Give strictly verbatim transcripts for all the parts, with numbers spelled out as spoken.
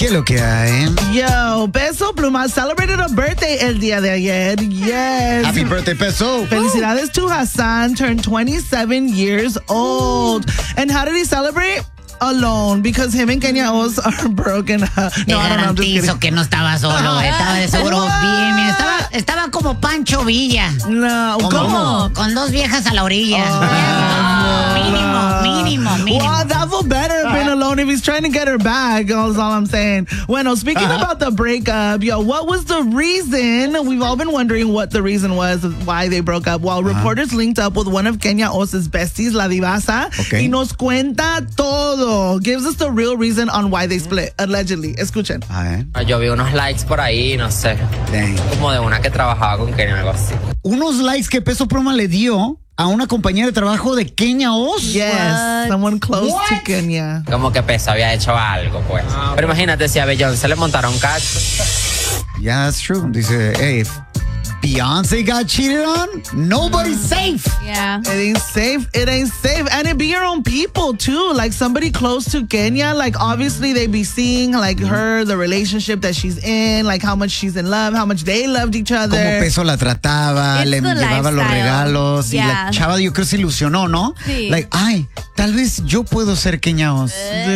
¿Qué es lo que hay? Yo, Peso Pluma celebrated a birthday el día de ayer. Yes. Happy birthday, Peso. Felicidades to Hassan, turned twenty-seven years old. And how did he celebrate? Alone, because him and Kenya Oz are broken up. Te No, I don't know, I'm just garantizo kidding. que no estaba solo, estaba de seguro bien, mira, estaba, estaba como Pancho Villa. No, ¿Cómo? ¿cómo? Con dos viejas a la orilla. Oh, mínimo, mínimo, mínimo. Well, that will better have been alone if he's trying to get her back. That's all I'm saying. Bueno, speaking Uh-huh. about the breakup, yo, what was the reason? We've all been wondering what the reason was of why they broke up. Well, Uh-huh. reporters linked up with one of Kenya Oz's besties, La Divasa, Okay. y nos cuenta todo. Gives us the real reason on why they split, allegedly. Escuchen. A ver. Yo vi unos likes por ahí, no sé, Dang. como de una que trabajaba con Kenia, algo así. Unos likes que Peso Pluma le dio a una compañera de trabajo de Kenya Oz. Yes, someone close What? to Kenya. Como que Peso había hecho algo, pues. Pero imagínate si a Bellón se le montaron cacho. Yeah, that's true. Dice, hey, if Beyonce got cheated on, nobody's safe. Yeah. It ain't safe. It ain't safe. And it be your own people, too. Like, somebody close to Kenya, like, obviously they be seeing, like, her, the relationship that she's in, like, how much she's in love, how much they loved each Como other. Peso la trataba, It's le the llevaba los lifestyle. regalos. Y la Yeah. chava, yo creo, se ilusionó, ¿no? Sí. Like, ay, tal vez yo puedo ser Kenya Oz.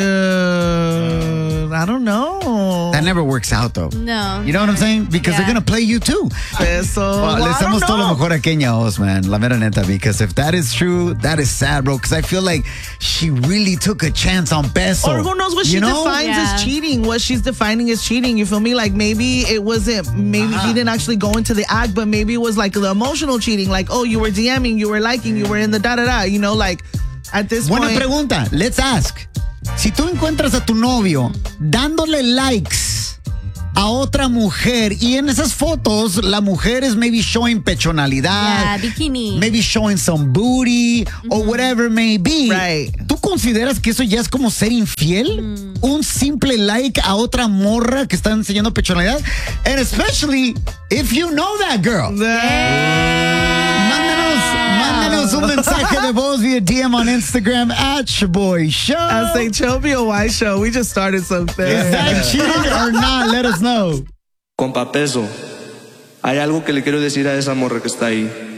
Dude, I don't know. That never works out, though. No. You know what I'm saying? Because Yeah. they're going to play you, too. Eso. Well, Well, le I estamos don't todo lo know. mejor a Kenya Oz, man. La mera neta. Because if that is true, that is sad, bro. Because I feel like she really took a chance on Peso. Or who knows what she you know? defines Yeah. as cheating, what she's defining as cheating. You feel me? Like, maybe it wasn't, maybe he didn't actually go into the act, but maybe it was like the emotional cheating. Like, oh, you were DMing, you were liking, you were in the da-da-da. You know, like, at this Buena point. pregunta. Let's ask. Si tú encuentras a tu novio dándole likes a otra mujer y en esas fotos la mujer es maybe showing pechonalidad, Yeah, bikini. maybe showing some booty or whatever may be. Right. ¿Tú consideras que eso ya es como ser infiel? Un simple like a otra morra que está enseñando pechonalidad. And especially if you know that girl. Mándanos, mándanos un mensaje de voz via D M on Instagram at Shaboy Show. I say Chobio White Show. We just started something. Is that cheating or not? Let us know. Compa Peso, hay algo que le quiero decir a esa morra que está ahí.